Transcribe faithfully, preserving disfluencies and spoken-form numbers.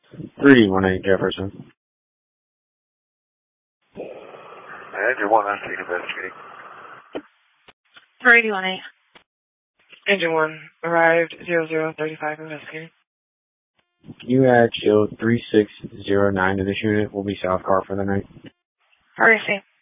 three one eight Jefferson. Engine one, I'm investigating. three one eight. Engine one, arrived zero zero thirty-five, investigating. You add shield three six zero nine to this unit. We'll be South Car for the night. Hurry,